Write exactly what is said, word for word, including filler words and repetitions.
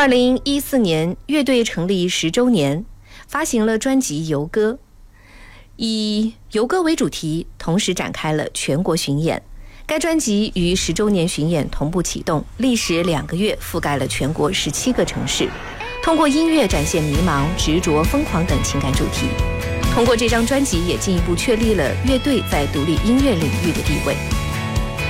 二零一四年，乐队成立十周年，发行了专辑《游歌》，以游歌为主题，同时展开了全国巡演。该专辑与十周年巡演同步启动，历时两个月，覆盖了全国十七个城市，通过音乐展现迷茫、执着、疯狂等情感主题。通过这张专辑，也进一步确立了乐队在独立音乐领域的地位。